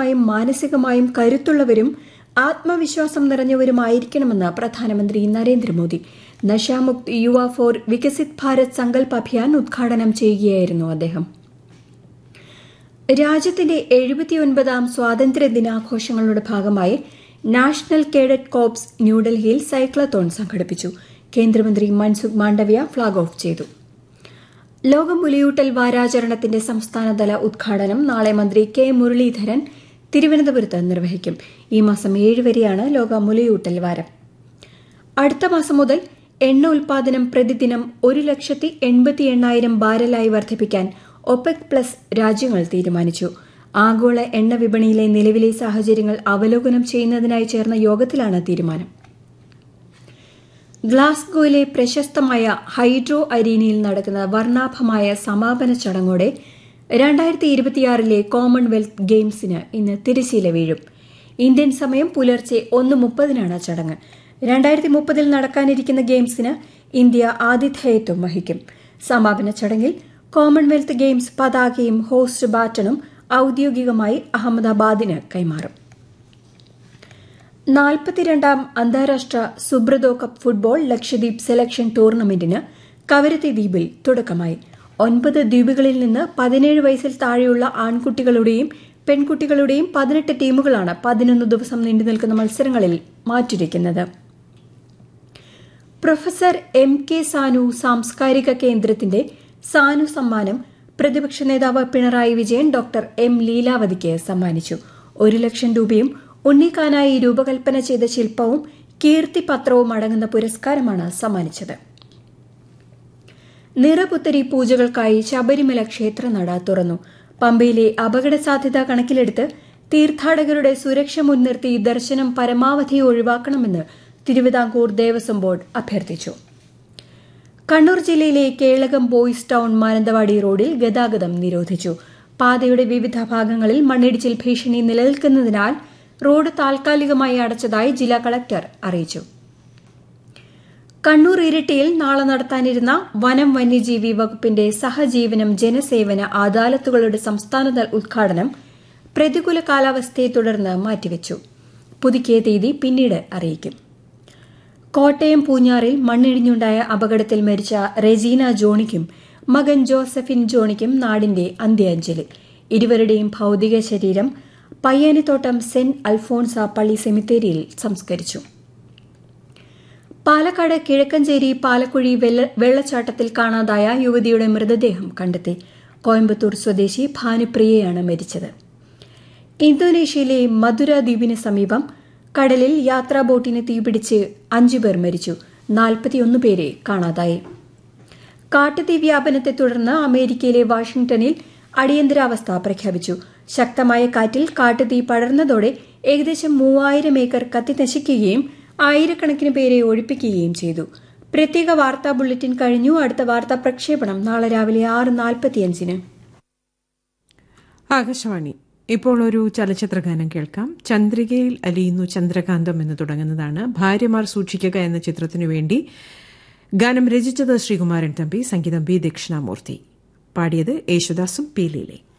ശാരീരികമായും മാനസികമായും കരുത്തുള്ളവരും ആത്മവിശ്വാസം നിറഞ്ഞവരുമായിരിക്കണമെന്ന് പ്രധാനമന്ത്രി നരേന്ദ്രമോദി. നശാമുക്ത് യുവ ഫോർ വികസിത് ഭാരത് സങ്കൽപ് അഭിയാൻ ഉദ്ഘാടനം ചെയ്യുകയായിരുന്നു അദ്ദേഹം. രാജ്യത്തിന്റെ 79ാം സ്വാതന്ത്ര്യ ദിനാഘോഷങ്ങളുടെ ഭാഗമായി നാഷണൽ കേഡറ്റ് കോർപ്സ് ന്യൂഡൽഹിയിൽ സൈക്ലത്തോൺ സംഘടിപ്പിച്ചു. കേന്ദ്രമന്ത്രി മൻസുഖ് മാണ്ഡവ്യ ഫ്ളാഗ് ഓഫ് ചെയ്തു. ലോക മുലയൂട്ടൽ വാരാചരണത്തിന്റെ സംസ്ഥാനതല ഉദ്ഘാടനം നാളെ മന്ത്രി കെ മുരളീധരൻ തിരുവനന്തപുരത്ത് നിർവഹിക്കും. ഈ മാസം 7 വരെയാണ് ലോക മുലയൂട്ടൽ വാരം. അടുത്ത മാസം മുതൽ എണ്ണ ഉൽപാദനം പ്രതിദിനം 1,88,000 ബാരലായി വർദ്ധിപ്പിക്കാൻ ഒപെക് പ്ലസ് രാജ്യങ്ങൾ തീരുമാനിച്ചു. ആഗോള എണ്ണ വിപണിയിലെ നിലവിലെ സാഹചര്യങ്ങൾ അവലോകനം ചെയ്യുന്നതിനായി ചേർന്ന യോഗത്തിലാണ് തീരുമാനം. ഗ്ലാസ്ഗോയിലെ പ്രശസ്തമായ ഹൈഡ്രോ അരീനയിൽ നടക്കുന്ന വർണ്ണാഭമായ സമാപന ചടങ്ങോടെ 2026 കോമൺവെൽത്ത് ഗെയിംസിന് ഇന്ന് തിരശ്ശീല വീഴും. ഇന്ത്യൻ സമയം പുലർച്ചെ 1:30 ചടങ്ങ്. 2030 നടക്കാനിരിക്കുന്ന ഗെയിംസിന് ഇന്ത്യ ആതിഥേയത്വം വഹിക്കും. സമാപന ചടങ്ങിൽ കോമൺവെൽത്ത് ഗെയിംസ് പതാകയും ഹോസ്റ്റ് ബാറ്റണും ഔദ്യോഗികമായി അഹമ്മദാബാദിന് കൈമാറും. 42ാം അന്താരാഷ്ട്ര Subroto cup football Lakshadweep selection ടൂർണമെന്റിന് Kavaratti ദ്വീപിൽ തുടക്കമായി. 9 ദ്വീപുകളിൽ നിന്ന് 17 വയസ്സിൽ താഴെയുള്ള ആൺകുട്ടികളുടെയും പെൺകുട്ടികളുടെയും 18 ടീമുകളാണ് 11 ദിവസം നീണ്ടുനിൽക്കുന്ന മത്സരങ്ങളിൽ മാറ്റുരയ്ക്കുന്നത്. പ്രൊഫസർ MK സാനു സാംസ്കാരിക കേന്ദ്രത്തിന്റെ സാനു സമ്മാനം പ്രതിപക്ഷ നേതാവ് പിണറായി വിജയൻ ഡോക്ടർ M ലീലാവതിക്ക് സമ്മാനിച്ചു. 1 ലക്ഷം രൂപയും ഉണ്ണിക്കാനായി രൂപകൽപ്പന ചെയ്ത ശില്പവും കീർത്തിപത്രവും അടങ്ങുന്ന പുരസ്കാരമാണ് സമ്മാനിച്ചത്. നിറപുത്തരി പൂജകൾക്കായി ശബരിമല ക്ഷേത്രനട തുറന്നു. പമ്പയിലെ അപകട സാധ്യത കണക്കിലെടുത്ത് തീർത്ഥാടകരുടെ സുരക്ഷ മുൻനിർത്തി ദർശനം പരമാവധി ഒഴിവാക്കണമെന്ന് തിരുവിതാംകൂർ ദേവസ്വം ബോർഡ് അഭ്യർത്ഥിച്ചു. കണ്ണൂർ ജില്ലയിലെ കേളകം ബോയ്സ് ടൌൺ മാനന്തവാടി റോഡിൽ ഗതാഗതം നിരോധിച്ചു. പാതയുടെ വിവിധ ഭാഗങ്ങളിൽ മണ്ണിടിച്ചിൽ ഭീഷണി നിലനിൽക്കുന്നതിനാൽ റോഡ് താൽക്കാലികമായി അടച്ചതായി ജില്ലാ കളക്ടർ അറിയിച്ചു. കണ്ണൂർ ഇരിട്ടിയിൽ നാളെ നടത്താനിരുന്ന വനം വന്യജീവി വകുപ്പിന്റെ സഹജീവനം ജനസേവന അദാലത്തുകളുടെ സംസ്ഥാനതല ഉദ്ഘാടനം പ്രതികൂല കാലാവസ്ഥയെ തുടർന്ന് മാറ്റിവച്ചു. പുതുക്കിയ തീയതി പിന്നീട് അറിയിക്കും. കോട്ടയം പൂഞ്ഞാറിൽ മണ്ണിടിഞ്ഞുണ്ടായ അപകടത്തിൽ മരിച്ച റെജീന ജോണിക്കും മകൻ ജോസഫിൻ ജോണിക്കും നാടിന്റെ അന്ത്യാഞ്ജലി. ഇരുവരുടെയും ഭൌതിക ശരീരം പയ്യാനിത്തോട്ടം സെന്റ് അൽഫോൺസ പള്ളി സെമിത്തേരിയിൽ സംസ്കരിച്ചു. പാലക്കാട് കിഴക്കഞ്ചേരി പാലക്കുഴി വെള്ളച്ചാട്ടത്തിൽ കാണാതായ യുവതിയുടെ മൃതദേഹം കണ്ടെത്തി. കോയമ്പത്തൂർ സ്വദേശി ഭാനുപ്രിയയാണ് മരിച്ചത്. ഇന്തോനേഷ്യയിലെ മധുര ദ്വീപിന് സമീപം കടലിൽ യാത്രാ ബോട്ടിന് തീപിടിച്ച് 5 പേർ മരിച്ചു. 41 പേരെ കാണാതായി. കാട്ടുതീ വ്യാപനത്തെ തുടർന്ന് അമേരിക്കയിലെ വാഷിംഗ്ടണിൽ അടിയന്തരാവസ്ഥ പ്രഖ്യാപിച്ചു. ശക്തമായ കാറ്റിൽ കാട്ടുതീ പടർന്നതോടെ ഏകദേശം 3000 ഏക്കർ കത്തിനശിക്കുകയും ആയിരക്കണക്കിന് പേരെ ഒഴിപ്പിക്കുകയും ചെയ്തു. പ്രത്യേക വാർത്താ ബുള്ളറ്റിൻ കഴിഞ്ഞു. അടുത്ത വാർത്താ പ്രക്ഷേപണം നാളെ രാവിലെ 6:45. ആകാശവാണി. ഇപ്പോൾ ഒരു ചലച്ചിത്ര ഗാനം കേൾക്കാം. ചന്ദ്രികയിൽ അലിയുന്നു ചന്ദ്രകാന്തം എന്ന് തുടങ്ങുന്നതാണ്. ഭാര്യമാർ സൂക്ഷിക്കുക എന്ന ചിത്രത്തിനു വേണ്ടി ഗാനം രചിച്ചത് ശ്രീകുമാരൻ തമ്പി, സംഗീതം B. ദക്ഷിണാമൂർത്തി, പാടിയത് യേശുദാസും P. ലീലയും.